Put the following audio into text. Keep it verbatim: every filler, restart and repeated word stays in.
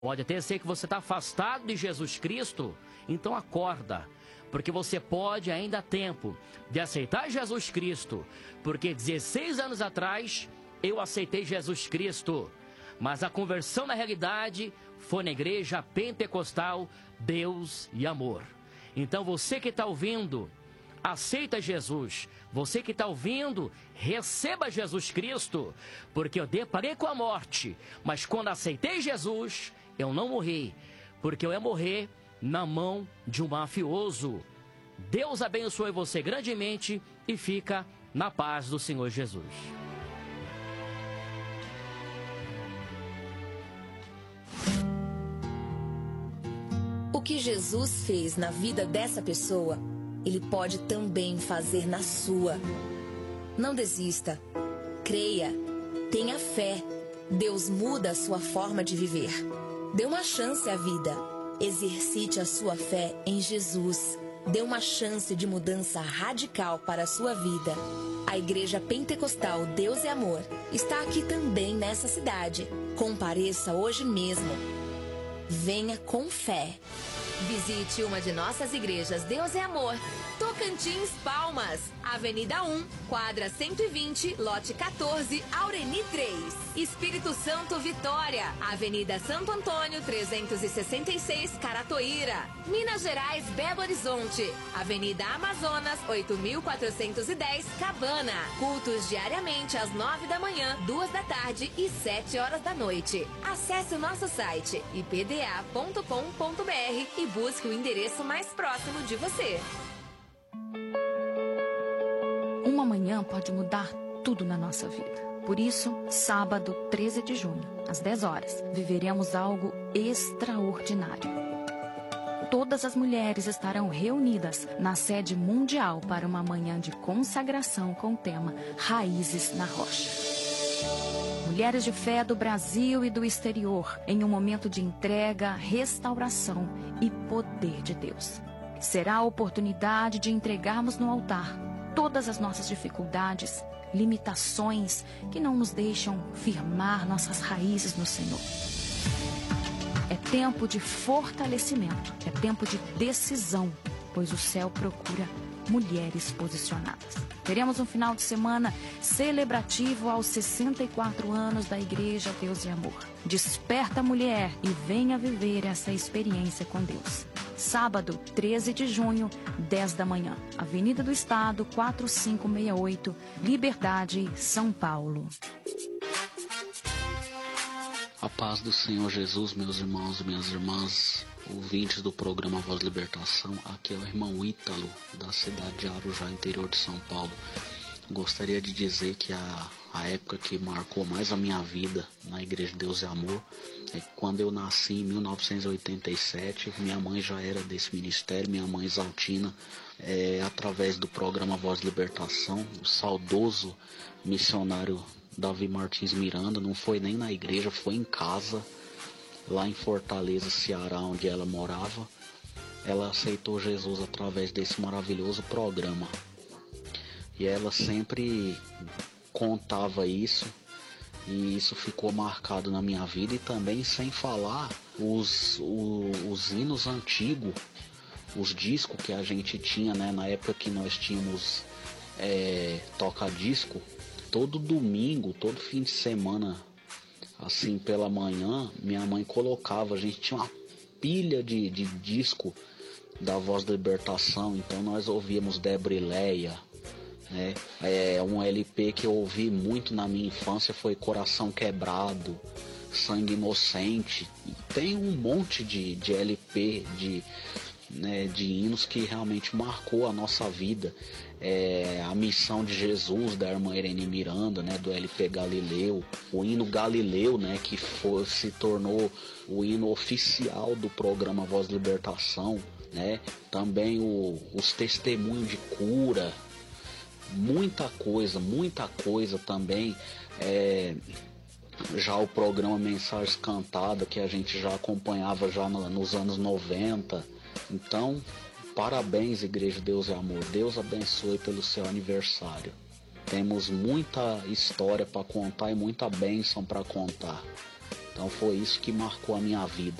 Pode até ser que você está afastado de Jesus Cristo, então acorda, porque você pode ainda há tempo de aceitar Jesus Cristo, porque dezesseis anos atrás eu aceitei Jesus Cristo, mas a conversão na realidade foi na igreja pentecostal Deus e Amor. Então você que está ouvindo, aceita Jesus. Você que está ouvindo, receba Jesus Cristo, porque eu deparei com a morte, mas quando aceitei Jesus, eu não morri, porque eu ia morrer na mão de um mafioso. Deus abençoe você grandemente e fica na paz do Senhor Jesus. O que Jesus fez na vida dessa pessoa, Ele pode também fazer na sua. Não desista. Creia. Tenha fé. Deus muda a sua forma de viver. Dê uma chance à vida. Exercite a sua fé em Jesus. Dê uma chance de mudança radical para a sua vida. A Igreja Pentecostal Deus e Amor está aqui também nessa cidade. Compareça hoje mesmo. Venha com fé. Visite uma de nossas igrejas Deus é Amor. Tocantins, Palmas, Avenida um, quadra cento e vinte, lote quatorze, Aureni três. Espírito Santo, Vitória, Avenida Santo Antônio, trezentos e sessenta e seis, Caratoíra. Minas Gerais, Belo Horizonte, Avenida Amazonas, oito mil quatrocentos e dez, Cabana. Cultos diariamente às nove da manhã, duas da tarde e sete horas da noite. Acesse o nosso site i p d a ponto com ponto b r e busque o endereço mais próximo de você. Uma manhã pode mudar tudo na nossa vida. Por isso, sábado, treze de junho, às dez horas, viveremos algo extraordinário. Todas as mulheres estarão reunidas na sede mundial para uma manhã de consagração com o tema Raízes na Rocha. Mulheres de fé do Brasil e do exterior, em um momento de entrega, restauração e poder de Deus. Será a oportunidade de entregarmos no altar todas as nossas dificuldades, limitações que não nos deixam firmar nossas raízes no Senhor. É tempo de fortalecimento, é tempo de decisão, pois o céu procura mulheres posicionadas. Teremos um final de semana celebrativo aos sessenta e quatro anos da Igreja Deus e Amor. Desperta, mulher, e venha viver essa experiência com Deus. Sábado, treze de junho, dez da manhã. Avenida do Estado, quatro cinco seis oito, Liberdade, São Paulo. A paz do Senhor Jesus, meus irmãos e minhas irmãs, ouvintes do programa Voz Libertação. Aqui é o irmão Ítalo, da cidade de Arujá, interior de São Paulo. Gostaria de dizer que a, a época que marcou mais a minha vida na Igreja Deus e Amor é que quando eu nasci em mil novecentos e oitenta e sete, minha mãe já era desse ministério, minha mãe Exaltina, é, através do programa Voz Libertação, o saudoso missionário Davi Martins Miranda, não foi nem na igreja, foi em casa, lá em Fortaleza, Ceará, onde ela morava. Ela aceitou Jesus através desse maravilhoso programa. E ela sempre contava isso, e isso ficou marcado na minha vida. E também, sem falar, os, os, os hinos antigos, os discos que a gente tinha, né, na época que nós tínhamos é, toca-disco. Todo domingo, todo fim de semana, assim pela manhã, minha mãe colocava, a gente tinha uma pilha de, de disco da Voz da Libertação, então nós ouvíamos Debrileia, né? É, um L P que eu ouvi muito na minha infância foi Coração Quebrado, Sangue Inocente. E tem um monte de, de L P, de, né, de hinos que realmente marcou a nossa vida. É, a Missão de Jesus, da irmã Irene Miranda, né, do L P Galileu, o hino Galileu, né, que foi, se tornou o hino oficial do programa Voz Libertação, né, também o, os testemunhos de cura, muita coisa, muita coisa também, é, já o programa Mensagens Cantadas, que a gente já acompanhava já no, nos anos noventa. Então, parabéns, Igreja Deus e Amor. Deus abençoe pelo seu aniversário. Temos muita história para contar e muita bênção para contar. Então foi isso que marcou a minha vida.